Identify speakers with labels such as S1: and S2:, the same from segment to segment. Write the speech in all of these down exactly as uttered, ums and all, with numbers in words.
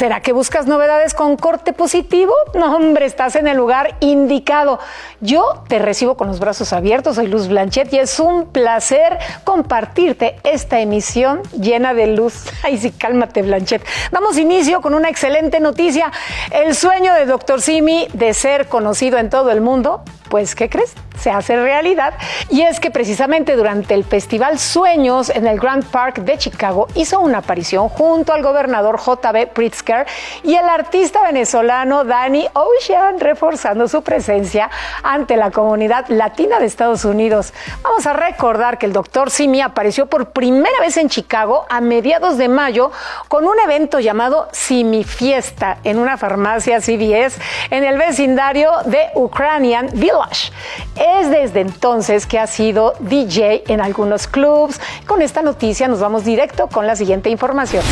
S1: ¿Será que buscas novedades con corte positivo? No, hombre, estás en el lugar indicado. Yo te recibo con los brazos abiertos, soy Luz Blanchet y es un placer compartirte esta emisión llena de luz. Ay, sí, cálmate, Blanchet. Damos inicio con una excelente noticia. El sueño de doctor Simi de ser conocido en todo el mundo, pues, ¿qué crees? Se hace realidad. Y es que precisamente durante el Festival Sueños en el Grand Park de Chicago hizo una aparición junto al gobernador J B Pritzker y el artista venezolano Danny Ocean, reforzando su presencia ante la comunidad latina de Estados Unidos. Vamos a recordar que el doctor Simi apareció por primera vez en Chicago a mediados de mayo con un evento llamado Simi Fiesta en una farmacia C V S en el vecindario de Ukrainian Village. Es desde entonces que ha sido D J en algunos clubs. Con esta noticia nos vamos directo con la siguiente información.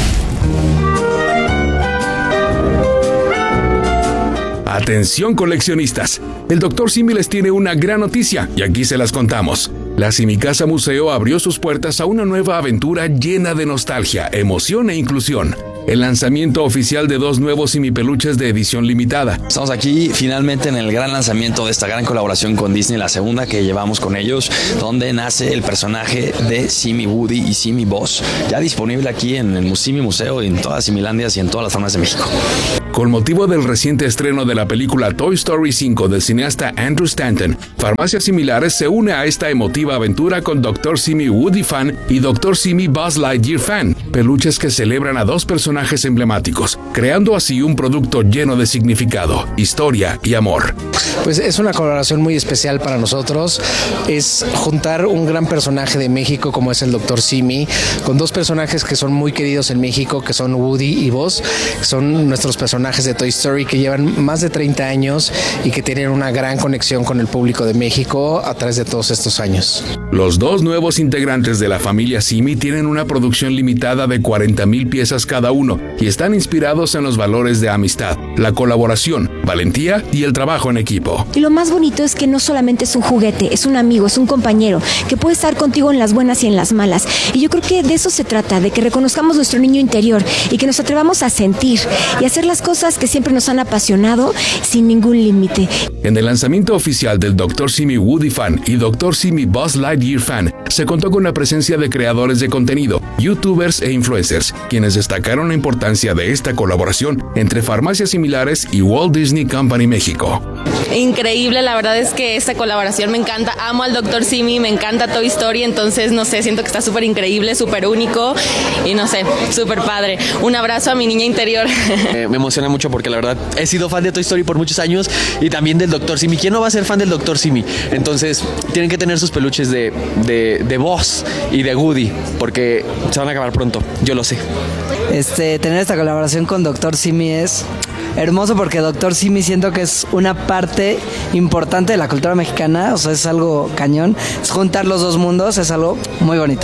S2: Atención, coleccionistas, el doctor Simi les tiene una gran noticia y aquí se las contamos. La Simi Casa Museo abrió sus puertas a una nueva aventura llena de nostalgia, emoción e inclusión. El lanzamiento oficial de dos nuevos Simi peluches de edición limitada.
S3: Estamos aquí finalmente en el gran lanzamiento de esta gran colaboración con Disney, la segunda que llevamos con ellos, donde nace el personaje de Simi Woody y Simi Buzz, ya disponible aquí en el Simi Museo, en todas Similandias y en todas las farmacias de México.
S2: Con motivo del reciente estreno de la película Toy Story cinco del cineasta Andrew Stanton, Farmacias Similares se une a esta emotiva aventura con doctor Simi Woody Fan y doctor Simi Buzz Lightyear Fan, peluches que celebran a dos personajes emblemáticos, creando así un producto lleno de significado, historia y amor.
S4: Pues es una colaboración muy especial para nosotros, es juntar un gran personaje de México como es el doctor Simi, con dos personajes que son muy queridos en México, que son Woody y Buzz, que son nuestros personajes de Toy Story que llevan más de treinta años y que tienen una gran conexión con el público de México a través de todos estos años.
S2: Los dos nuevos integrantes de la familia Simi tienen una producción limitada de cuarenta mil piezas cada uno y están inspirados en los valores de amistad, la colaboración, valentía y el trabajo en equipo.
S5: Y lo más bonito es que no solamente es un juguete, es un amigo, es un compañero que puede estar contigo en las buenas y en las malas. Y yo creo que de eso se trata, de que reconozcamos nuestro niño interior y que nos atrevamos a sentir y hacer las cosas que siempre nos han apasionado sin ningún límite.
S2: En el lanzamiento oficial del doctor Simi Woody Fan y doctor Simi Buzz Lightyear Fan se contó con la presencia de creadores de contenido, youtubers e influencers, quienes destacaron la importancia de esta colaboración entre Farmacias Similares y Walt Disney Company México.
S6: Increíble, la verdad es que esta colaboración me encanta, amo al doctor Simi, me encanta Toy Story, entonces no sé, siento que está súper increíble, súper único y no sé, súper padre. Un abrazo a mi niña interior.
S7: Eh, me emociona mucho porque la verdad he sido fan de Toy Story por muchos años y también del doctor Simi. ¿Quién no va a ser fan del doctor Simi? Entonces tienen que tener sus peluches de, de, de Buzz y de Woody porque se van a acabar pronto, yo lo sé.
S8: Este, tener esta colaboración con doctor Simi es hermoso porque doctor Simi siento que es una parte importante de la cultura mexicana, o sea, es algo cañón. Es juntar los dos mundos, es algo muy bonito.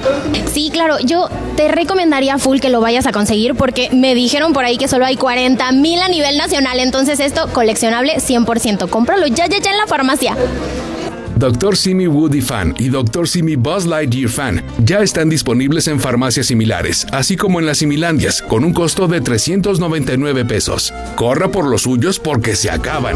S9: Sí, claro, yo te recomendaría full que lo vayas a conseguir porque me dijeron por ahí que solo hay cuarenta mil a nivel nacional, entonces esto coleccionable cien por ciento. Cómpralo ya, ya, ya en la farmacia.
S2: doctor Simi Woody Fan y doctor Simi Buzz Lightyear Fan ya están disponibles en farmacias similares, así como en las Similandias, con un costo de trescientos noventa y nueve pesos. Corra por los suyos porque se acaban.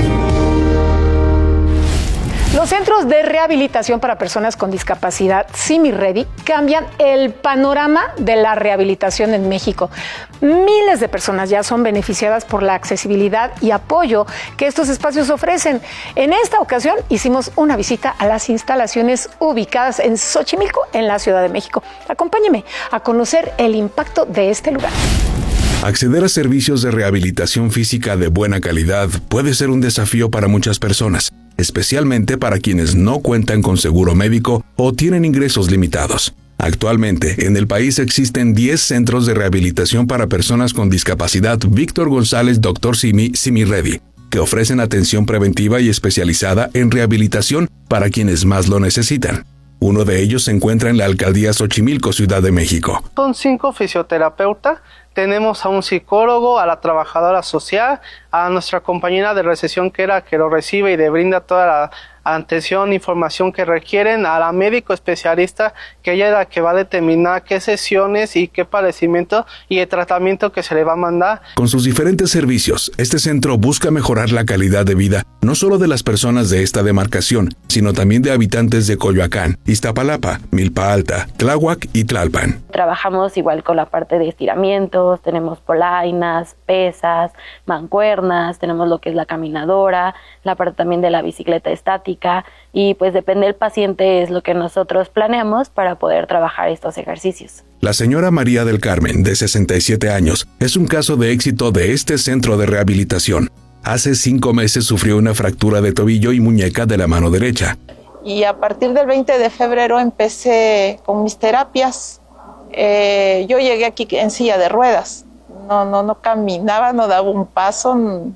S1: Los centros de rehabilitación para personas con discapacidad Simi Ready cambian el panorama de la rehabilitación en México. Miles de personas ya son beneficiadas por la accesibilidad y apoyo que estos espacios ofrecen. En esta ocasión hicimos una visita a las instalaciones ubicadas en Xochimilco, en la Ciudad de México. Acompáñeme a conocer el impacto de este lugar.
S2: Acceder a servicios de rehabilitación física de buena calidad puede ser un desafío para muchas personas, especialmente para quienes no cuentan con seguro médico o tienen ingresos limitados. Actualmente, en el país existen diez centros de rehabilitación para personas con discapacidad Víctor González doctor Simi Simi Ready, que ofrecen atención preventiva y especializada en rehabilitación para quienes más lo necesitan. Uno de ellos se encuentra en la alcaldía Xochimilco, Ciudad de México.
S10: Son cinco fisioterapeutas tenemos a un psicólogo, a la trabajadora social, a nuestra compañera de recepción que era que lo recibe y le brinda toda la atención, información que requieren, a la médico especialista que ella es la que va a determinar qué sesiones y qué padecimiento y el tratamiento que se le va a mandar.
S2: Con sus diferentes servicios, este centro busca mejorar la calidad de vida no solo de las personas de esta demarcación, sino también de habitantes de Coyoacán, Iztapalapa, Milpa Alta, Tláhuac y Tlalpan.
S11: Trabajamos igual con la parte de estiramientos, tenemos polainas, pesas, mancuernas, tenemos lo que es la caminadora, la parte también de la bicicleta estática, y pues depende del paciente es lo que nosotros planeamos para poder trabajar estos ejercicios.
S2: La señora María del Carmen, de sesenta y siete años, es un caso de éxito de este centro de rehabilitación. Hace cinco meses sufrió una fractura de tobillo y muñeca de la mano derecha.
S12: Y a partir del veinte de febrero empecé con mis terapias. Eh, yo llegué aquí en silla de ruedas. No, no, no caminaba, no daba un paso. No,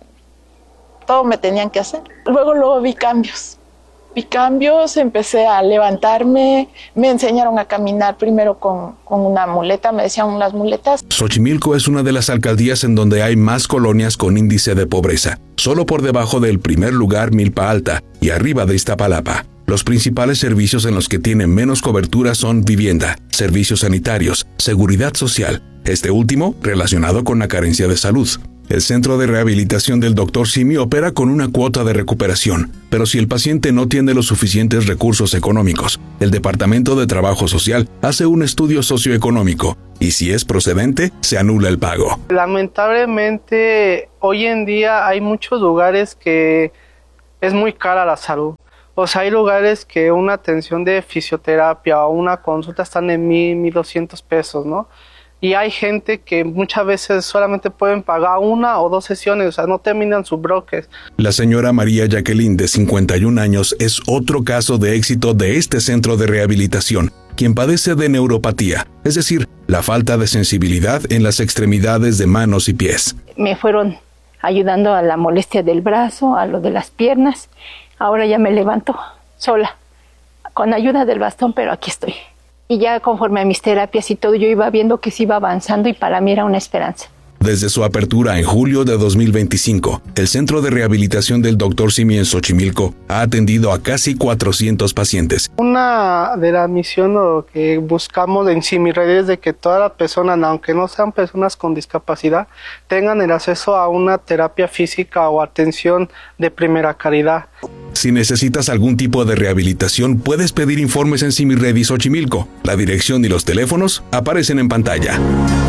S12: todo me tenían que hacer. Luego, luego vi cambios. Vi cambios, empecé a levantarme, me enseñaron a caminar primero con, con una muleta, me decían las muletas.
S2: Xochimilco es una de las alcaldías en donde hay más colonias con índice de pobreza, solo por debajo del primer lugar Milpa Alta y arriba de Iztapalapa. Los principales servicios en los que tienen menos cobertura son vivienda, servicios sanitarios, seguridad social, este último relacionado con la carencia de salud. El centro de rehabilitación del doctor Simi opera con una cuota de recuperación, pero si el paciente no tiene los suficientes recursos económicos, el Departamento de Trabajo Social hace un estudio socioeconómico y si es procedente, se anula el pago.
S10: Lamentablemente, hoy en día hay muchos lugares que es muy cara la salud. O sea, hay lugares que una atención de fisioterapia o una consulta están en mil, mil doscientos pesos, ¿no? Y hay gente que muchas veces solamente pueden pagar una o dos sesiones, o sea, no terminan su bloques.
S2: La señora María Jacqueline, de cincuenta y un años, es otro caso de éxito de este centro de rehabilitación, quien padece de neuropatía, es decir, la falta de sensibilidad en las extremidades de manos y pies.
S13: Me fueron ayudando a la molestia del brazo, a lo de las piernas. Ahora ya me levanto sola, con ayuda del bastón, pero aquí estoy. Y ya conforme a mis terapias y todo, yo iba viendo que se iba avanzando y para mí era una esperanza.
S2: Desde su apertura en julio de dos mil veinticinco, el Centro de Rehabilitación del doctor Simi en Xochimilco ha atendido a casi cuatrocientos pacientes.
S10: Una de las misiones que buscamos en SimiRed es de que todas las personas, aunque no sean personas con discapacidad, tengan el acceso a una terapia física o atención de primera calidad.
S2: Si necesitas algún tipo de rehabilitación, puedes pedir informes en SimiRed y Xochimilco. La dirección y los teléfonos aparecen en pantalla.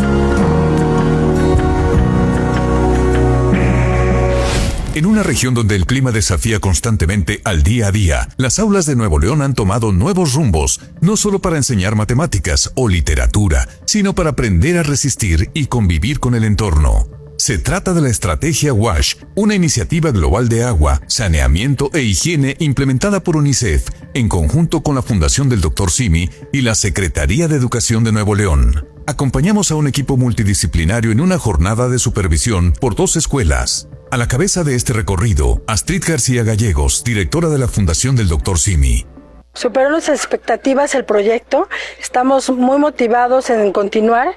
S14: En una región donde el clima desafía constantemente al día a día, las aulas de Nuevo León han tomado nuevos rumbos, no solo para enseñar matemáticas o literatura, sino para aprender a resistir y convivir con el entorno. Se trata de la estrategia WASH, una iniciativa global de agua, saneamiento e higiene implementada por UNICEF, en conjunto con la Fundación del doctor Simi y la Secretaría de Educación de Nuevo León. Acompañamos a un equipo multidisciplinario en una jornada de supervisión por dos escuelas. A la cabeza de este recorrido, Astrid García Gallegos, directora de la Fundación del doctor Simi.
S15: Superó nuestras expectativas el proyecto, estamos muy motivados en continuar.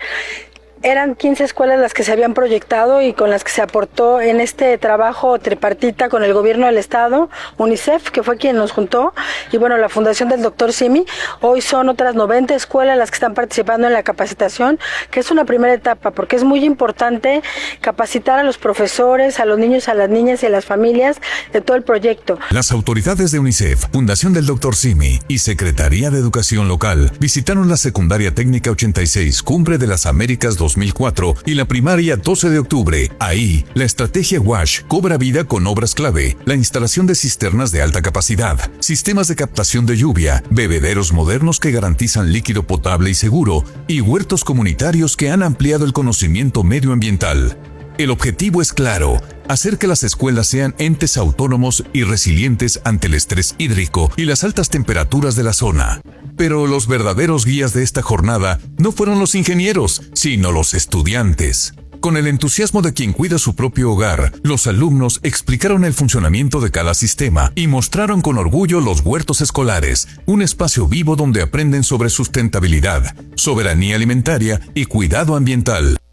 S15: Eran quince escuelas las que se habían proyectado y con las que se aportó en este trabajo tripartita con el gobierno del estado, UNICEF, que fue quien nos juntó, y bueno, la Fundación del doctor Simi. Hoy son otras noventa escuelas las que están participando en la capacitación, que es una primera etapa, porque es muy importante capacitar a los profesores, a los niños, a las niñas y a las familias de todo el proyecto.
S14: Las autoridades de UNICEF, Fundación del doctor Simi y Secretaría de Educación Local visitaron la Secundaria Técnica ochenta y seis, Cumbre de las Américas dos mil cuatro y la primaria doce de octubre. Ahí, la estrategia WASH cobra vida con obras clave, la instalación de cisternas de alta capacidad, sistemas de captación de lluvia, bebederos modernos que garantizan líquido potable y seguro, y huertos comunitarios que han ampliado el conocimiento medioambiental. El objetivo es claro, hacer que las escuelas sean entes autónomos y resilientes ante el estrés hídrico y las altas temperaturas de la zona. Pero los verdaderos guías de esta jornada no fueron los ingenieros, sino los estudiantes. Con el entusiasmo de quien cuida su propio hogar, los alumnos explicaron el funcionamiento de cada sistema y mostraron con orgullo los huertos escolares, un espacio vivo donde aprenden sobre sustentabilidad, soberanía alimentaria y cuidado ambiental.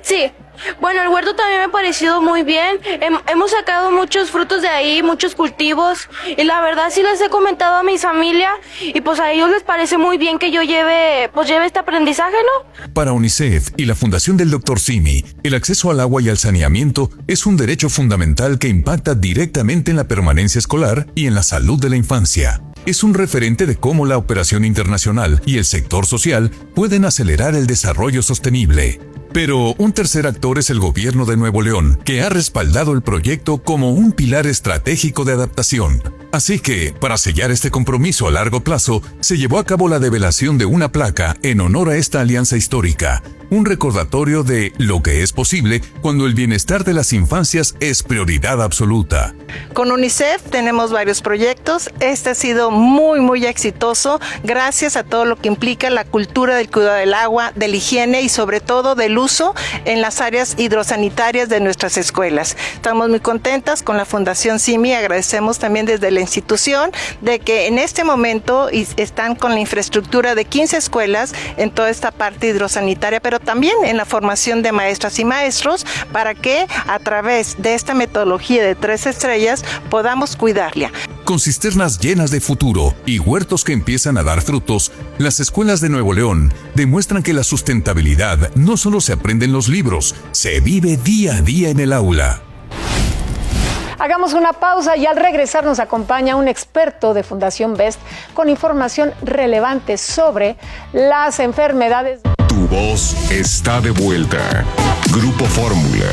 S16: Sí. Bueno, el huerto también me ha parecido muy bien. Hem- hemos sacado muchos frutos de ahí, muchos cultivos. Y la verdad sí les he comentado a mi familia. Y pues a ellos les parece muy bien que yo lleve, pues lleve este aprendizaje, ¿no?
S14: Para UNICEF y la Fundación del doctor Simi, el acceso al agua y al saneamiento es un derecho fundamental que impacta directamente en la permanencia escolar y en la salud de la infancia. Es un referente de cómo la operación internacional y el sector social pueden acelerar el desarrollo sostenible. Pero un tercer actor es el gobierno de Nuevo León, que ha respaldado el proyecto como un pilar estratégico de adaptación. Así que, para sellar este compromiso a largo plazo, se llevó a cabo la develación de una placa en honor a esta alianza histórica, un recordatorio de lo que es posible cuando el bienestar de las infancias es prioridad absoluta.
S17: Con UNICEF tenemos varios proyectos. Este ha sido muy, muy exitoso gracias a todo lo que implica la cultura del cuidado del agua, de la higiene y sobre todo del uso en las áreas hidrosanitarias de nuestras escuelas. Estamos muy contentas con la Fundación Simi. Agradecemos también desde la institución de que en este momento están con la infraestructura de quince escuelas en toda esta parte hidrosanitaria, pero también en la formación de maestras y maestros para que a través de esta metodología de tres estrellas podamos cuidarla.
S14: Con cisternas llenas de futuro y huertos que empiezan a dar frutos, las escuelas de Nuevo León demuestran que la sustentabilidad no solo se aprende en los libros, se vive día a día en el aula.
S1: Hagamos una pausa y al regresar nos acompaña un experto de Fundación Best con información relevante sobre las enfermedades.
S18: Tu voz está de vuelta. Grupo Fórmula.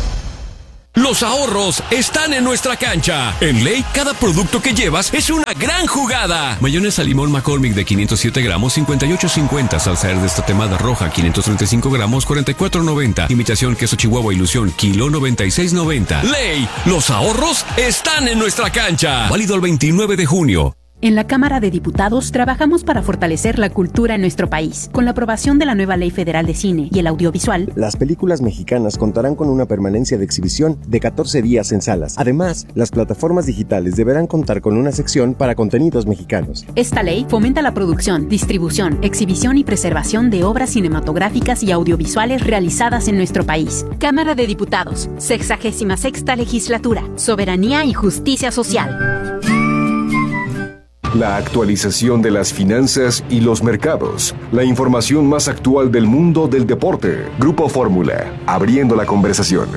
S19: Los ahorros están en nuestra cancha. En Ley, cada producto que llevas es una gran jugada. Mayonesa limón McCormick de quinientos siete gramos, cincuenta y ocho cincuenta. Salsa Herdes tatemada roja, quinientos treinta y cinco gramos, cuarenta y cuatro noventa. Imitación queso Chihuahua Ilusión, kilo noventa y seis noventa. Ley, los ahorros están en nuestra cancha. Válido el veintinueve de junio.
S20: En la Cámara de Diputados trabajamos para fortalecer la cultura en nuestro país. Con la aprobación de la nueva Ley Federal de Cine y el Audiovisual,
S21: las películas mexicanas contarán con una permanencia de exhibición de catorce días en salas. Además, las plataformas digitales deberán contar con una sección para contenidos mexicanos.
S20: Esta ley fomenta la producción, distribución, exhibición y preservación de obras cinematográficas y audiovisuales realizadas en nuestro país. Cámara de Diputados, sexagésima sexta legislatura, soberanía y justicia social.
S18: La actualización de las finanzas y los mercados. La información más actual del mundo del deporte. Grupo Fórmula, abriendo la conversación.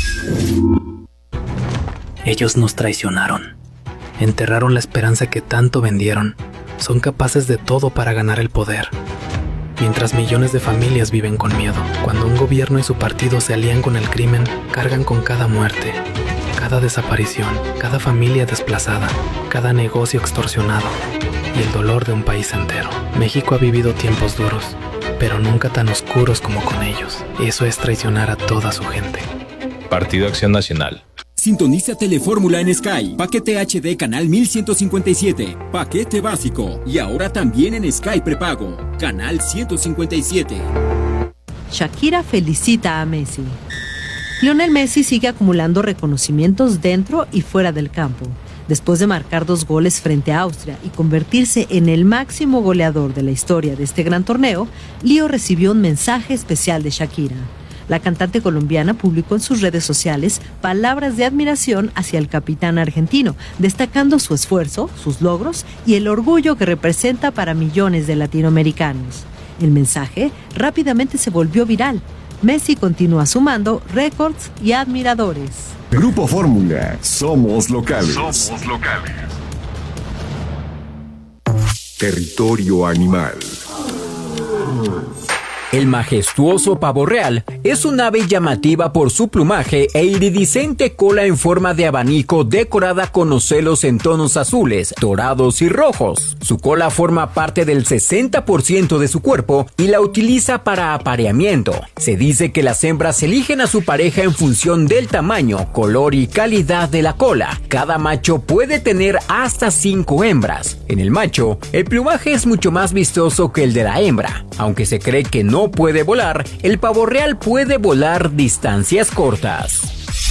S22: Ellos nos traicionaron. Enterraron la esperanza que tanto vendieron. Son capaces de todo para ganar el poder. Mientras millones de familias viven con miedo. Cuando un gobierno y su partido se alían con el crimen, cargan con cada muerte, cada desaparición, cada familia desplazada, cada negocio extorsionado y el dolor de un país entero. México ha vivido tiempos duros, pero nunca tan oscuros como con ellos. Eso es traicionar a toda su gente.
S23: Partido Acción Nacional.
S24: Sintoniza Telefórmula en Sky. Paquete H D Canal mil ciento cincuenta y siete. Paquete básico. Y ahora también en Sky Prepago. Canal ciento cincuenta y siete.
S25: Shakira felicita a Messi. Lionel Messi sigue acumulando reconocimientos dentro y fuera del campo. Después de marcar dos goles frente a Austria y convertirse en el máximo goleador de la historia de este gran torneo, Lío recibió un mensaje especial de Shakira. La cantante colombiana publicó en sus redes sociales palabras de admiración hacia el capitán argentino, destacando su esfuerzo, sus logros y el orgullo que representa para millones de latinoamericanos. El mensaje rápidamente se volvió viral. Messi continúa sumando récords y admiradores.
S18: Grupo Fórmula, somos locales.
S26: Somos locales.
S18: Territorio animal.
S27: El majestuoso pavo real es un ave llamativa por su plumaje e iridiscente cola en forma de abanico decorada con ocelos en tonos azules, dorados y rojos. Su cola forma parte del sesenta por ciento de su cuerpo y la utiliza para apareamiento. Se dice que las hembras eligen a su pareja en función del tamaño, color y calidad de la cola. Cada macho puede tener hasta cinco hembras. En el macho, el plumaje es mucho más vistoso que el de la hembra. Aunque se cree que no No puede volar, el pavo real puede volar distancias cortas.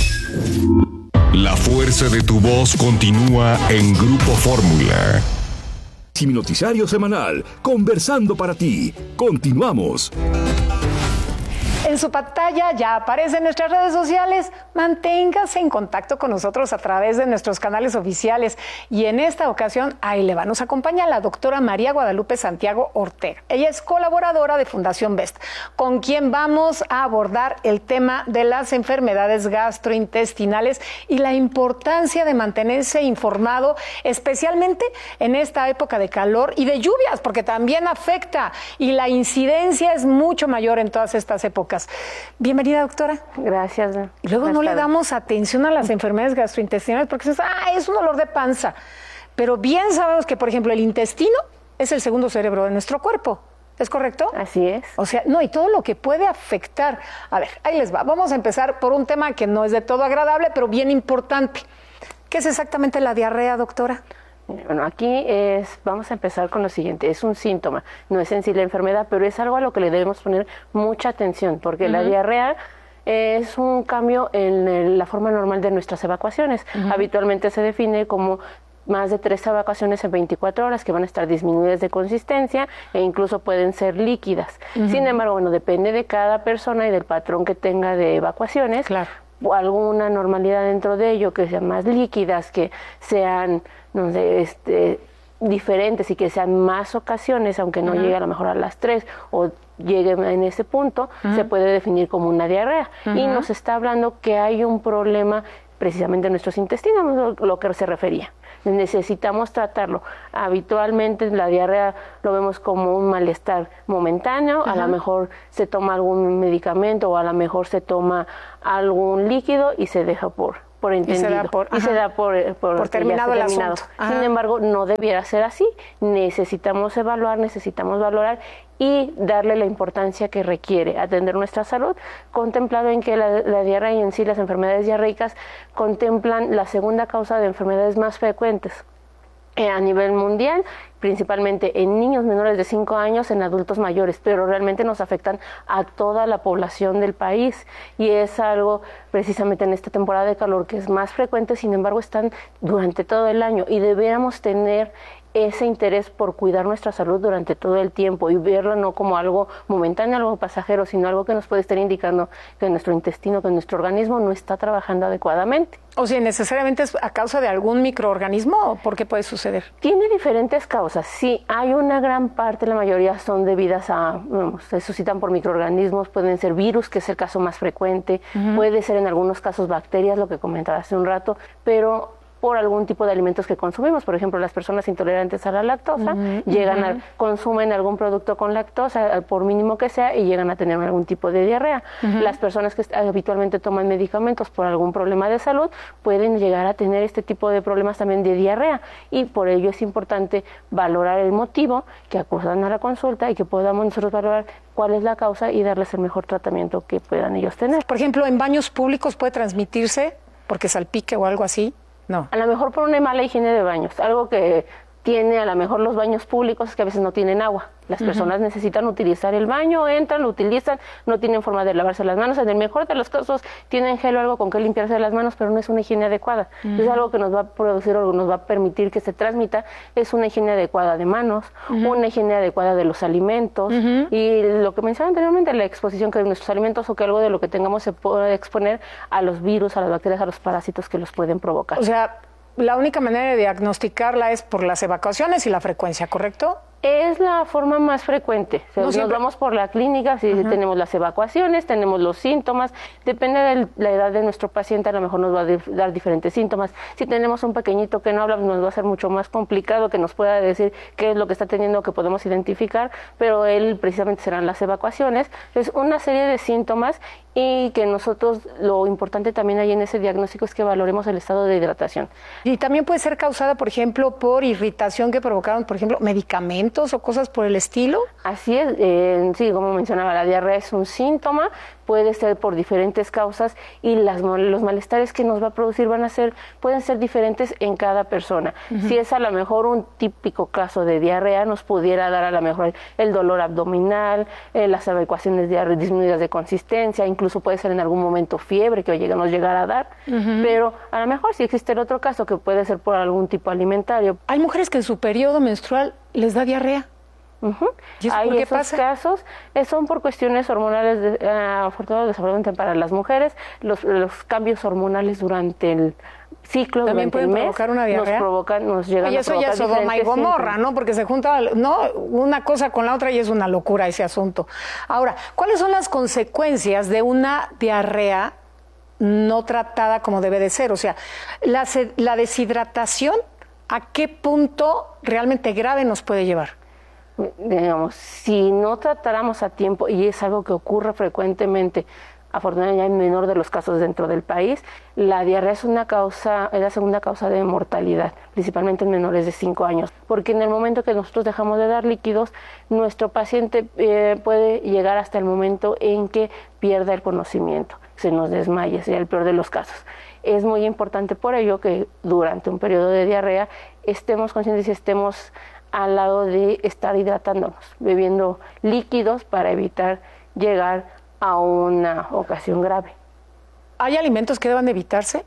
S18: La fuerza de tu voz continúa en Grupo Fórmula.
S28: Mi noticiario semanal, conversando para ti. Continuamos.
S1: en su pantalla ya aparece en nuestras redes sociales. Manténgase en contacto con nosotros a través de nuestros canales oficiales. Y en esta ocasión, ahí le va, nos acompaña la doctora María Guadalupe Santiago Ortega. Ella es colaboradora de Fundación Best, con quien vamos a abordar el tema de las enfermedades gastrointestinales y la importancia de mantenerse informado, especialmente en esta época de calor y de lluvias, porque también afecta y la incidencia es mucho mayor en todas estas épocas. Bienvenida, doctora.
S3: Gracias.
S1: Y luego no le damos atención a las enfermedades gastrointestinales porque es, ah, es un dolor de panza. Pero bien sabemos que, por ejemplo, el intestino es el segundo cerebro de nuestro cuerpo. ¿Es correcto?
S3: Así es.
S1: O sea, no, y todo lo que puede afectar. A ver, ahí les va. Vamos a empezar por un tema que no es de todo agradable, pero bien importante. ¿Qué es exactamente la diarrea, doctora?
S3: Bueno, aquí es, vamos a empezar con lo siguiente. Es un síntoma, no es en sí la enfermedad, pero es algo a lo que le debemos poner mucha atención, porque uh-huh. la diarrea es un cambio en el, la forma normal de nuestras evacuaciones. Uh-huh. Habitualmente se define como más de tres evacuaciones en veinticuatro horas que van a estar disminuidas de consistencia e incluso pueden ser líquidas. Uh-huh. Sin embargo, bueno, depende de cada persona y del patrón que tenga de evacuaciones. Claro. O alguna normalidad dentro de ello, que sean más líquidas, que sean, no sé, este, diferentes y que sean más ocasiones, aunque no uh-huh. llegue a lo mejor a las tres o llegue en ese punto, uh-huh. se puede definir como una diarrea. Uh-huh. Y nos está hablando que hay un problema precisamente en nuestros intestinos, lo que se refería. Necesitamos tratarlo. Habitualmente la diarrea lo vemos como un malestar momentáneo, uh-huh. a lo mejor se toma algún medicamento o a lo mejor se toma algún líquido y se deja por por entendido. Y se da por, y se da por, por,
S1: por terminado el
S3: terminado.
S1: asunto.
S3: Sin embargo, no debiera ser así. Necesitamos evaluar, necesitamos valorar y darle la importancia que requiere atender nuestra salud, contemplado en que la, la diarrea y en sí las enfermedades diarreicas contemplan la segunda causa de enfermedades más frecuentes a nivel mundial, principalmente en niños menores de cinco años, en adultos mayores, pero realmente nos afectan a toda la población del país y es algo precisamente en esta temporada de calor que es más frecuente, sin embargo están durante todo el año y deberíamos tener ese interés por cuidar nuestra salud durante todo el tiempo y verlo no como algo momentáneo, algo pasajero, sino algo que nos puede estar indicando que nuestro intestino, que nuestro organismo no está trabajando adecuadamente.
S1: O sea, ¿necesariamente es a causa de algún microorganismo o por qué puede suceder?
S3: Tiene diferentes causas. Sí, hay una gran parte, la mayoría son debidas a, bueno, se suscitan por microorganismos, pueden ser virus, que es el caso más frecuente, uh-huh. puede ser en algunos casos bacterias, lo que comentaba hace un rato, pero por algún tipo de alimentos que consumimos. Por ejemplo, las personas intolerantes a la lactosa uh-huh, llegan uh-huh. a, consumen algún producto con lactosa, por mínimo que sea, y llegan a tener algún tipo de diarrea. Uh-huh. Las personas que habitualmente toman medicamentos por algún problema de salud pueden llegar a tener este tipo de problemas también de diarrea, y por ello es importante valorar el motivo, que acudan a la consulta y que podamos nosotros valorar cuál es la causa y darles el mejor tratamiento que puedan ellos tener.
S1: Por ejemplo, ¿en baños públicos puede transmitirse porque salpique o algo así? No.
S3: A lo mejor por una mala higiene de baños, algo que tiene a lo mejor los baños públicos es que a veces no tienen agua. Las uh-huh. personas necesitan utilizar el baño, entran, lo utilizan, no tienen forma de lavarse las manos. En el mejor de los casos tienen gel o algo con que limpiarse las manos, pero no es una higiene adecuada. Uh-huh. Es algo que nos va a producir o nos va a permitir que se transmita. Es una higiene adecuada de manos, uh-huh. una higiene adecuada de los alimentos uh-huh. y lo que mencionaba anteriormente, la exposición que de nuestros alimentos o que algo de lo que tengamos se puede exponer a los virus, a las bacterias, a los parásitos que los pueden provocar.
S1: O sea, la única manera de diagnosticarla es por las evacuaciones y la frecuencia, ¿correcto?
S3: Es la forma más frecuente. O sea, no nos siempre... vamos por la clínica, si uh-huh. tenemos las evacuaciones, tenemos los síntomas, depende de la edad de nuestro paciente, a lo mejor nos va a dar diferentes síntomas. Si tenemos un pequeñito que no habla, nos va a ser mucho más complicado que nos pueda decir qué es lo que está teniendo, que podemos identificar, pero él precisamente serán las evacuaciones. Es una serie de síntomas y que nosotros, lo importante también ahí en ese diagnóstico es que valoremos el estado de hidratación.
S1: Y también puede ser causada, por ejemplo, por irritación que provocaron, por ejemplo, medicamentos o cosas por el estilo.
S3: Así es, eh, sí, como mencionaba, la diarrea es un síntoma, puede ser por diferentes causas y las, los malestares que nos va a producir van a ser, pueden ser diferentes en cada persona. Uh-huh. Si es a lo mejor un típico caso de diarrea, nos pudiera dar a lo mejor el dolor abdominal, eh, las evacuaciones diarre- disminuidas de consistencia, incluso puede ser en algún momento fiebre que nos llegara a dar, uh-huh. pero a lo mejor si existe el otro caso que puede ser por algún tipo alimentario.
S1: Hay mujeres que en su periodo menstrual les da diarrea.
S3: Uh-huh.
S1: ¿Y eso
S3: Hay
S1: por qué
S3: esos
S1: pasa?
S3: casos, eh, son por cuestiones hormonales, de, uh, afortunadamente para las mujeres, los, los cambios hormonales durante el ciclo,
S1: también
S3: durante
S1: pueden
S3: el mes,
S1: provocar una diarrea.
S3: nos provocan, nos llegan
S1: y
S3: a
S1: eso
S3: provocar
S1: ya es Sodoma y
S3: diferentes
S1: Gomorra,
S3: síntomas.
S1: ¿no? Porque se junta, no, una cosa con la otra y es una locura ese asunto. Ahora, ¿cuáles son las consecuencias de una diarrea no tratada como debe de ser? O sea, la, la deshidratación, ¿a qué punto realmente grave nos puede llevar?
S3: Digamos, si no tratáramos a tiempo, y es algo que ocurre frecuentemente, afortunadamente hay menor de los casos dentro del país, la diarrea es una causa, es la segunda causa de mortalidad, principalmente en menores de cinco años, porque en el momento que nosotros dejamos de dar líquidos, nuestro paciente eh, puede llegar hasta el momento en que pierda el conocimiento, se nos desmaye, sería el peor de los casos. Es muy importante por ello que durante un periodo de diarrea estemos conscientes y estemos al lado de estar hidratándonos, bebiendo líquidos para evitar llegar a una ocasión grave.
S1: ¿Hay alimentos que deban evitarse?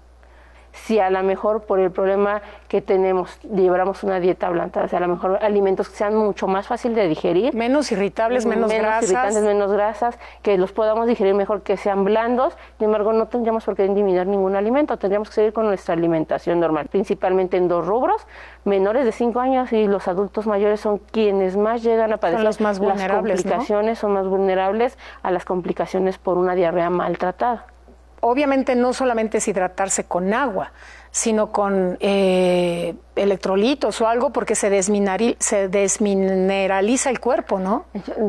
S3: Si a lo mejor por el problema que tenemos, llevamos una dieta blanda, o sea, a lo mejor alimentos que sean mucho más fácil de digerir.
S1: Menos irritables, menos,
S3: menos
S1: grasas.
S3: irritantes, menos grasas, que los podamos digerir mejor, que sean blandos. Sin embargo, no tendríamos por qué eliminar ningún alimento, tendríamos que seguir con nuestra alimentación normal, principalmente en dos rubros, menores de cinco años y los adultos mayores son quienes más llegan a padecer.
S1: Son los más vulnerables,
S3: las complicaciones, ¿no? Son más vulnerables a las complicaciones por una diarrea maltratada.
S1: Obviamente no solamente es hidratarse con agua, sino con eh, electrolitos o algo, porque se, desminari- se desmineraliza el cuerpo, ¿no?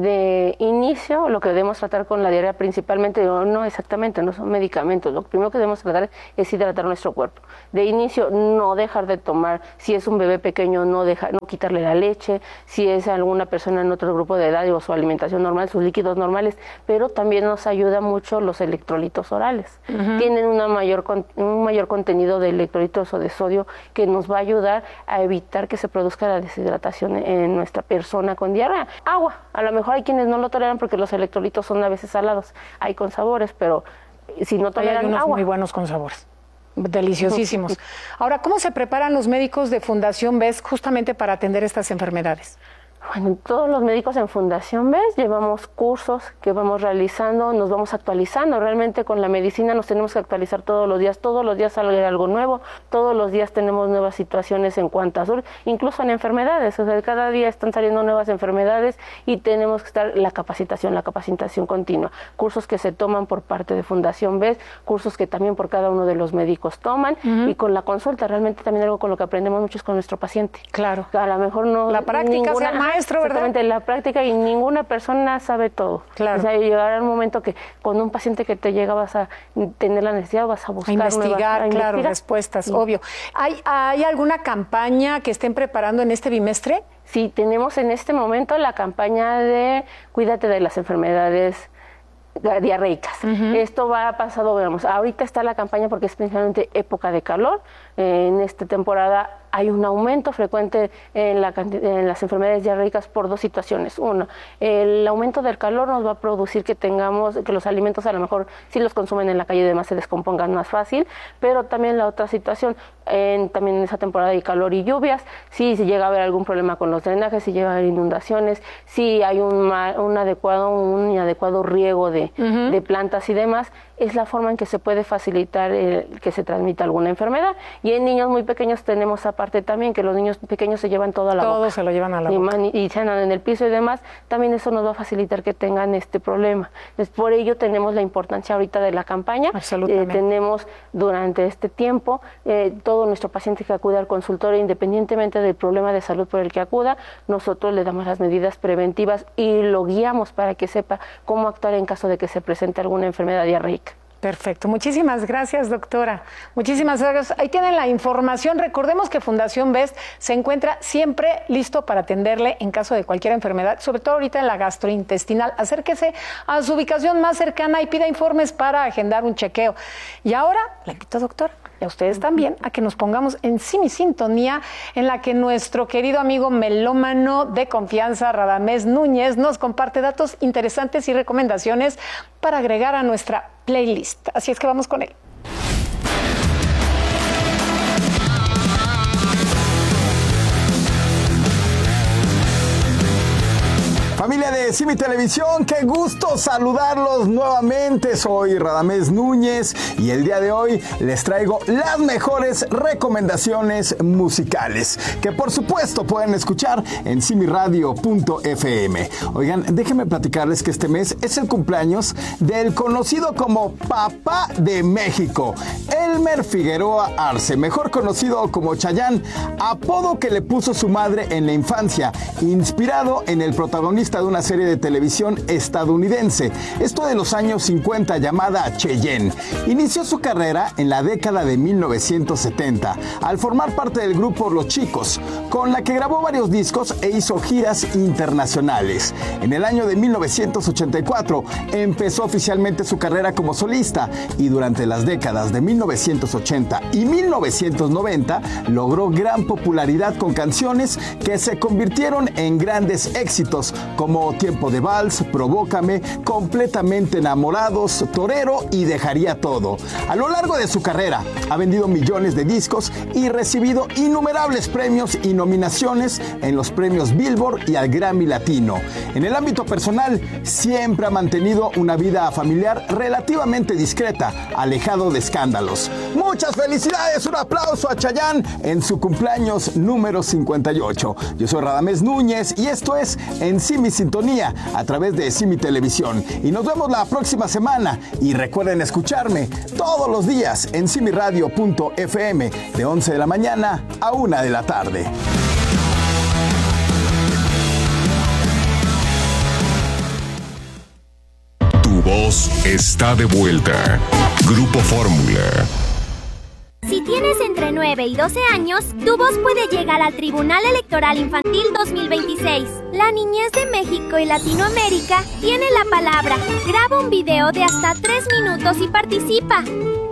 S3: De inicio, lo que debemos tratar con la diarrea principalmente, o no exactamente, no son medicamentos, lo primero que debemos tratar es hidratar nuestro cuerpo. De inicio, no dejar de tomar, si es un bebé pequeño, no dejar, no quitarle la leche, si es alguna persona en otro grupo de edad o su alimentación normal, sus líquidos normales, pero también nos ayuda mucho los electrolitos orales. Uh-huh. Tienen una mayor, un mayor contenido de electrolitos o de sodio que nos va a ayudar a evitar que se produzca la deshidratación en nuestra persona con diarrea. Agua, a lo mejor hay quienes no lo toleran porque los electrolitos son a veces salados, hay con sabores, pero si no toleran
S1: hay unos
S3: agua.
S1: muy buenos con sabores. Deliciosísimos. Ahora, ¿cómo se preparan los médicos de Fundación B E S justamente para atender estas enfermedades?
S3: Bueno, todos los médicos en Fundación B E S llevamos cursos que vamos realizando, nos vamos actualizando. Realmente con la medicina nos tenemos que actualizar todos los días. Todos los días sale algo nuevo, todos los días tenemos nuevas situaciones en cuanto a salud, incluso en enfermedades. O sea, cada día están saliendo nuevas enfermedades y tenemos que estar la capacitación, la capacitación continua. Cursos que se toman por parte de Fundación B E S, cursos que también por cada uno de los médicos toman, uh-huh. y con la consulta realmente también algo con lo que aprendemos mucho es con nuestro paciente.
S1: Claro.
S3: A lo mejor no...
S1: La práctica
S3: ninguna,
S1: sea maestro, ¿verdad?
S3: Exactamente, la práctica, y ninguna persona sabe todo.
S1: Claro.
S3: O sea, llegará un momento que con un paciente que te llega vas a tener la necesidad, vas a buscar
S1: a investigar,
S3: nuevas, a
S1: claro,
S3: investigar.
S1: respuestas,
S3: sí.
S1: obvio. ¿Hay, ¿Hay alguna campaña que estén preparando en este bimestre?
S3: Sí, tenemos en este momento la campaña de Cuídate de las enfermedades diarreicas. Uh-huh. Esto va pasado, veamos, ahorita está la campaña porque es principalmente época de calor. Eh, en esta temporada hay un aumento frecuente en, la, en las enfermedades diarreicas por dos situaciones. Una, el aumento del calor nos va a producir que tengamos, que los alimentos a lo mejor si los consumen en la calle y demás se descompongan más fácil, pero también la otra situación, en, también en esa temporada de calor y lluvias, si, si llega a haber algún problema con los drenajes, si llega a haber inundaciones, si hay un, un adecuado, un inadecuado riego de, uh-huh. de plantas y demás, es la forma en que se puede facilitar el, que se transmita alguna enfermedad. Y en niños muy pequeños tenemos aparte también que los niños pequeños se llevan toda la
S1: Todo
S3: boca.
S1: Todo se lo llevan a la
S3: y
S1: boca.
S3: Man, y se andan en el piso y demás, también eso nos va a facilitar que tengan este problema. Entonces, por ello tenemos la importancia ahorita de la campaña.
S1: Absolutamente.
S3: Eh, tenemos durante este tiempo eh, todo nuestro paciente que acude al consultorio, independientemente del problema de salud por el que acuda, nosotros le damos las medidas preventivas y lo guiamos para que sepa cómo actuar en caso de que se presente alguna enfermedad diarreica.
S1: Perfecto. Muchísimas gracias, doctora. Muchísimas gracias. Ahí tienen la información. Recordemos que Fundación B E S se encuentra siempre listo para atenderle en caso de cualquier enfermedad, sobre todo ahorita en la gastrointestinal. Acérquese a su ubicación más cercana y pida informes para agendar un chequeo. Y ahora, la invito, doctora, y a ustedes también, a que nos pongamos en semi-sintonía en la que nuestro querido amigo melómano de confianza, Radamés Núñez, nos comparte datos interesantes y recomendaciones para agregar a nuestra playlist. Así es que vamos con él.
S4: de Simi Televisión, qué gusto saludarlos nuevamente. Soy Radamés Núñez y el día de hoy les traigo las mejores recomendaciones musicales que por supuesto pueden escuchar en simi radio punto efe eme. Oigan, déjenme platicarles que este mes es el cumpleaños del conocido como Papá de México, Elmer Figueroa Arce, mejor conocido como Chayanne, apodo que le puso su madre en la infancia, inspirado en el protagonista de una serie de televisión estadounidense, esto de los años cincuenta, llamada Cheyenne. Inició su carrera en la década de mil novecientos setenta, al formar parte del grupo Los Chicos, con la que grabó varios discos e hizo giras internacionales. En el año de mil novecientos ochenta y cuatro empezó oficialmente su carrera como solista y durante las décadas de mil novecientos ochenta y mil novecientos noventa logró gran popularidad con canciones que se convirtieron en grandes éxitos como Tiempo de Vals, Provócame, Completamente Enamorados, Torero y Dejaría Todo. A lo largo de su carrera ha vendido millones de discos y recibido innumerables premios y nominaciones en los premios Billboard y al Grammy Latino. En el ámbito personal, siempre ha mantenido una vida familiar relativamente discreta, alejado de escándalos. Muchas felicidades, un aplauso a Chayanne en su cumpleaños número cincuenta y ocho. Yo soy Radamés Núñez y esto es En Simi Sintonía a través de Simi Televisión. Y nos vemos la próxima semana. Y recuerden escucharme todos los días en simi radio punto efe eme de once de la mañana a una de la tarde.
S18: Tu voz está de vuelta. Grupo Fórmula.
S5: Si tienes entre nueve y doce años, tu voz puede llegar al Tribunal Electoral Infantil dos mil veintiséis. La niñez de México y Latinoamérica tiene la palabra. Graba un video de hasta tres minutos y participa.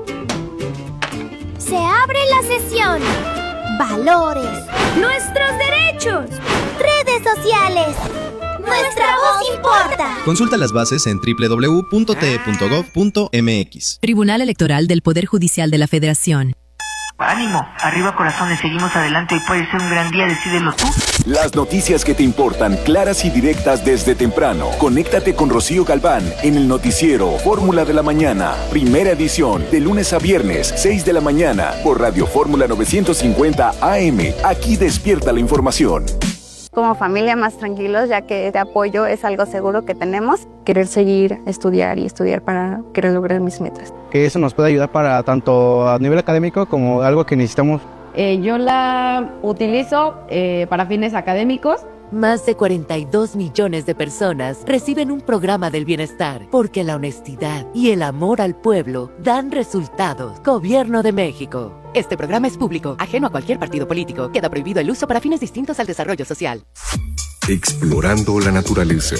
S5: Se abre la sesión. Valores. Nuestros derechos. Redes sociales. Nuestra voz importa.
S6: Consulta las bases en doble u doble u doble u punto te punto gov punto eme equis.
S7: Tribunal Electoral del Poder Judicial de la Federación.
S8: Ánimo, arriba corazones, seguimos adelante. Hoy puede ser un gran día, decídelo tú.
S9: Las noticias que te importan, claras y directas desde temprano. Conéctate con Rocío Galván en el noticiero Fórmula de la Mañana. Primera edición, de lunes a viernes, seis de la mañana, por Radio Fórmula novecientos cincuenta A M. Aquí despierta la información.
S26: Como familia más tranquilos, ya que este apoyo es algo seguro que tenemos. Querer seguir, estudiar y estudiar para querer lograr mis metas.
S28: Que eso nos puede ayudar para tanto a nivel académico como algo que necesitamos.
S29: Eh, yo la utilizo eh, para fines académicos.
S30: Más de cuarenta y dos millones de personas reciben un programa del bienestar porque la honestidad y el amor al pueblo dan resultados. Gobierno de México. Este programa es público, ajeno a cualquier partido político. Queda prohibido el uso para fines distintos al desarrollo social.
S18: Explorando la naturaleza.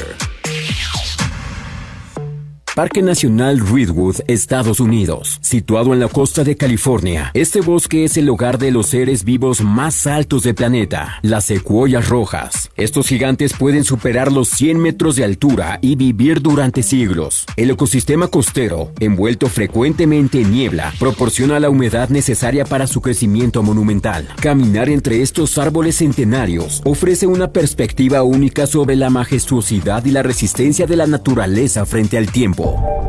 S19: Parque Nacional Redwood, Estados Unidos. Situado en la costa de California, este bosque es el hogar de los seres vivos más altos del planeta, las secuoyas rojas. Estos gigantes pueden superar los cien metros de altura y vivir durante siglos. El ecosistema costero, envuelto frecuentemente en niebla, proporciona la humedad necesaria para su crecimiento monumental. Caminar entre estos árboles centenarios ofrece una perspectiva única sobre la majestuosidad y la resistencia de la naturaleza frente al tiempo.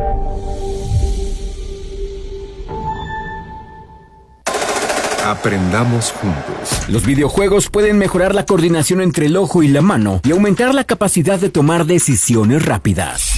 S18: Aprendamos juntos.
S19: Los videojuegos pueden mejorar la coordinación entre el ojo y la mano y aumentar la capacidad de tomar decisiones rápidas.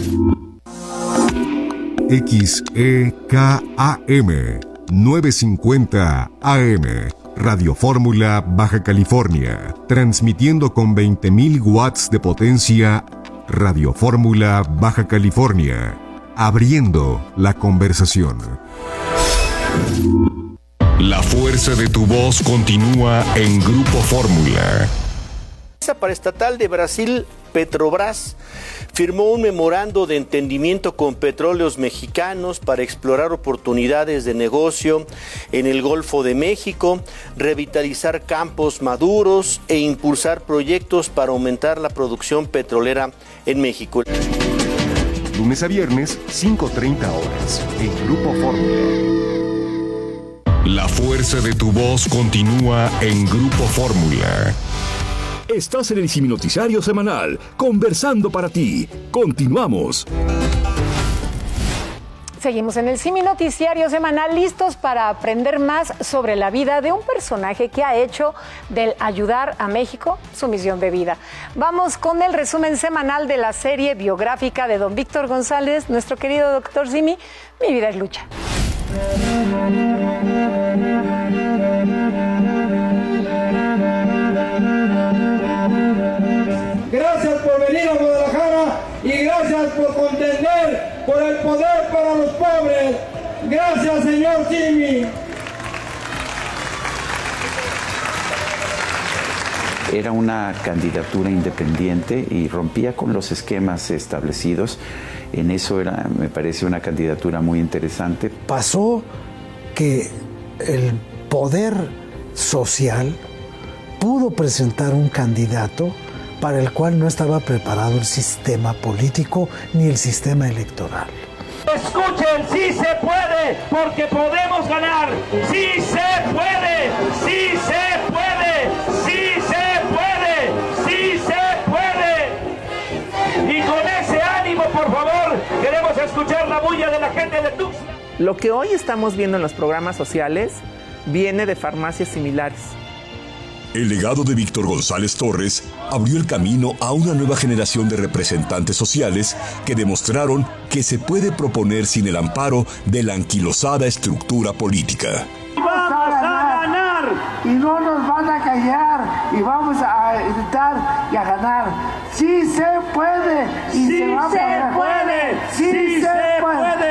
S18: X E K A M novecientos cincuenta A M Radio Fórmula Baja California, transmitiendo con veinte mil watts de potencia. Radio Fórmula Baja California, abriendo la conversación. La fuerza de tu voz continúa en Grupo Fórmula.
S31: La paraestatal de Brasil, Petrobras, firmó un memorando de entendimiento con Petróleos Mexicanos para explorar oportunidades de negocio en el Golfo de México, revitalizar campos maduros e impulsar proyectos para aumentar la producción petrolera en México.
S18: Lunes a viernes, cinco treinta horas, en Grupo Fórmula. La fuerza de tu voz continúa en Grupo Fórmula.
S2: Estás en el Simi Noticiario Semanal, conversando para ti. Continuamos.
S1: Seguimos en el Simi Noticiario Semanal, listos para aprender más sobre la vida de un personaje que ha hecho del ayudar a México su misión de vida. Vamos con el resumen semanal de la serie biográfica de don Víctor González, nuestro querido doctor Simi, Mi vida es lucha.
S10: Gracias por venir a Guadalajara y gracias por contender por el poder para los pobres. Gracias, señor Simi.
S11: Era una candidatura independiente y rompía con los esquemas establecidos. En eso era, me parece, una candidatura muy interesante.
S12: Pasó que el poder social pudo presentar un candidato para el cual no estaba preparado el sistema político ni el sistema electoral.
S10: Escuchen, sí se puede, porque podemos ganar. Sí se puede, sí se puede, sí se puede, sí se puede. Y con ese ánimo, por favor, queremos escuchar la bulla de la gente de Tuxtla.
S13: Lo que hoy estamos viendo en los programas sociales viene de farmacias similares.
S14: El legado de Víctor González Torres abrió el camino a una nueva generación de representantes sociales que demostraron que se puede proponer sin el amparo de la anquilosada estructura política.
S10: Vamos a ganar y no nos van a callar y vamos a intentar y a ganar. Sí se puede y sí se, va a se puede, sí, sí se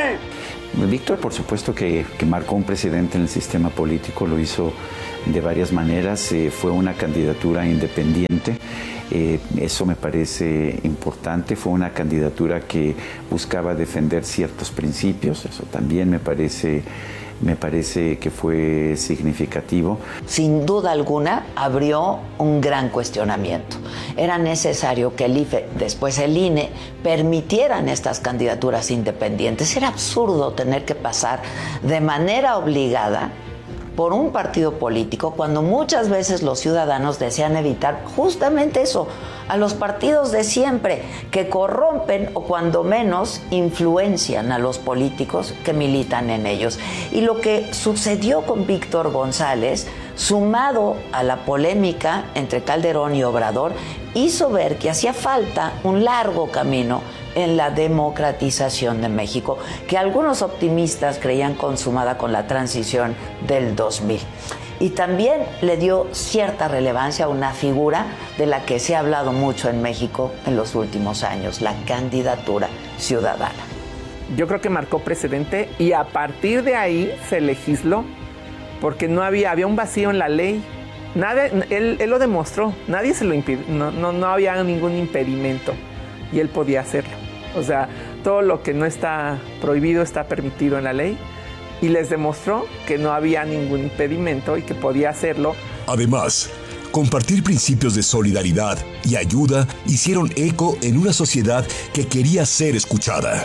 S10: puede.
S11: Víctor, por supuesto que, que marcó un precedente en el sistema político, lo hizo de varias maneras, eh, fue una candidatura independiente, eh, eso me parece importante, fue una candidatura que buscaba defender ciertos principios, eso también me parece, me parece que fue significativo.
S15: Sin duda alguna abrió un gran cuestionamiento. Era necesario que el I F E, después el I N E, permitieran estas candidaturas independientes. Era absurdo tener que pasar de manera obligada por un partido político, cuando muchas veces los ciudadanos desean evitar justamente eso, a los partidos de siempre, que corrompen o cuando menos influencian a los políticos que militan en ellos. Y lo que sucedió con Víctor González, sumado a la polémica entre Calderón y Obrador, hizo ver que hacía falta un largo camino en la democratización de México, que algunos optimistas creían consumada con la transición del dos mil. Y también le dio cierta relevancia a una figura de la que se ha hablado mucho en México en los últimos años, la candidatura ciudadana.
S13: Yo creo que marcó precedente y a partir de ahí se legisló, porque no había, había un vacío en la ley. Nadie, él, él lo demostró, nadie se lo impidió, no, no, no había ningún impedimento y él podía hacerlo. O sea, todo lo que no está prohibido está permitido en la ley y les demostró que no había ningún impedimento y que podía hacerlo.
S14: Además, compartir principios de solidaridad y ayuda hicieron eco en una sociedad que quería ser escuchada.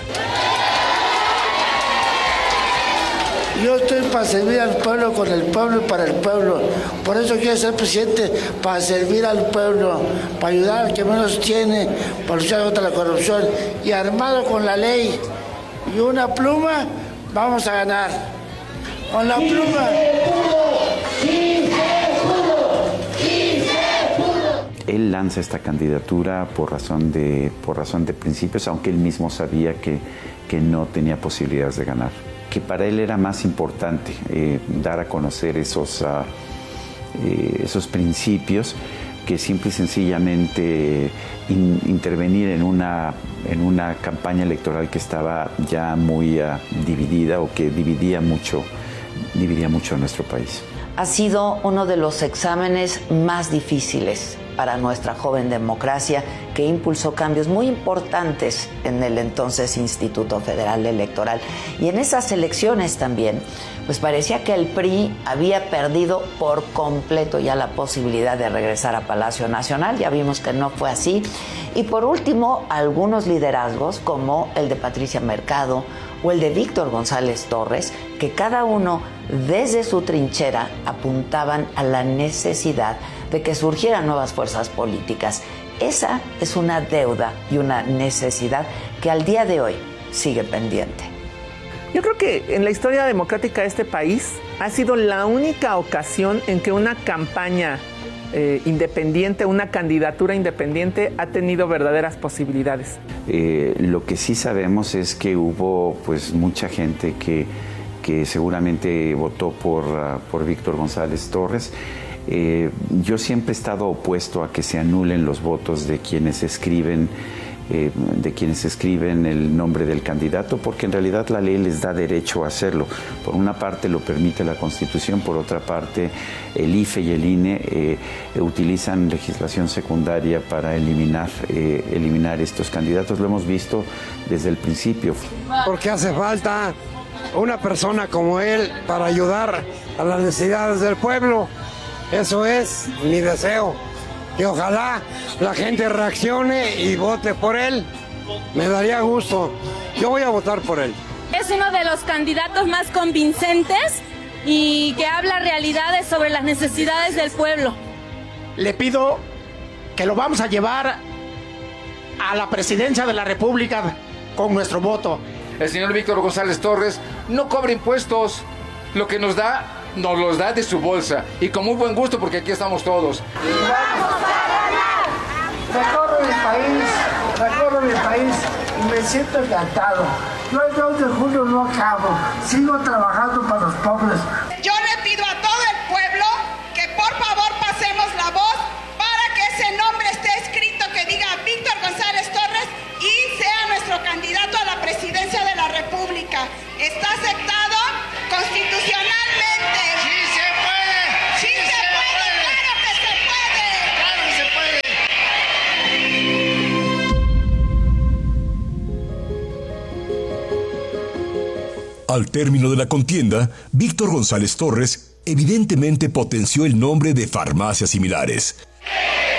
S10: Yo estoy para servir al pueblo, con el pueblo y para el pueblo. Por eso quiero ser presidente, para servir al pueblo, para ayudar al que menos tiene, para luchar contra la corrupción. Y armado con la ley y una pluma, vamos a ganar. Con la pluma.
S11: Él lanza esta candidatura por razón de, por razón de principios, aunque él mismo sabía que, que no tenía posibilidades de ganar. Que para él era más importante eh, dar a conocer esos, uh, eh, esos principios que simple y sencillamente in, intervenir en una, en una campaña electoral que estaba ya muy uh, dividida o que dividía mucho, dividía mucho a nuestro país.
S15: Ha sido uno de los exámenes más difíciles para nuestra joven democracia, que impulsó cambios muy importantes en el entonces Instituto Federal Electoral. Y en esas elecciones también, pues parecía que el P R I había perdido por completo ya la posibilidad de regresar a Palacio Nacional. Ya vimos que no fue así. Y por último, algunos liderazgos como el de Patricia Mercado o el de Víctor González Torres, que cada uno desde su trinchera apuntaban a la necesidad de que surgieran nuevas fuerzas políticas. Esa es una deuda y una necesidad que al día de hoy sigue pendiente.
S13: Yo creo que en la historia democrática de este país ha sido la única ocasión en que una campaña eh, independiente, una candidatura independiente ha tenido verdaderas posibilidades.
S11: Eh, lo que sí sabemos es que hubo pues mucha gente que, que seguramente votó por, uh, por Víctor González Torres. Eh, yo siempre he estado opuesto a que se anulen los votos de quienes escriben Eh, de quienes escriben el nombre del candidato, porque en realidad la ley les da derecho a hacerlo. Por una parte lo permite la Constitución, por otra parte el I F E y el I N E eh, utilizan legislación secundaria para eliminar, eh, eliminar estos candidatos. Lo hemos visto desde el principio.
S3: Porque hace falta una persona como él para ayudar a las necesidades del pueblo. Eso es mi deseo. Y ojalá la gente reaccione y vote por él. Me daría gusto. Yo voy a votar por él.
S4: Es uno de los candidatos más convincentes y que habla realidades sobre las necesidades del pueblo.
S16: Le pido que lo vamos a llevar a la presidencia de la República con nuestro voto.
S17: El señor Víctor González Torres no cobra impuestos. Lo que nos da, nos los da de su bolsa. Y con muy buen gusto, porque aquí estamos todos.
S10: ¡Vamos a ganar! Recorro el país, recorro el país y me siento encantado. Yo el dos de julio no acabo, sigo trabajando para los pobres.
S20: Yo le pido a todo el pueblo que por favor pasemos la voz para que ese nombre esté escrito, que diga Víctor González Torres y sea nuestro candidato a la presidencia de la República. ¿Está aceptado constitucionalmente?
S10: ¡Sí se puede!
S20: ¡Sí,
S10: sí
S20: se,
S10: se
S20: puede!
S10: puede!
S20: ¡Claro que se puede!
S10: ¡Claro que se puede!
S14: Al término de la contienda, Víctor González Torres evidentemente potenció el nombre de Farmacias Similares.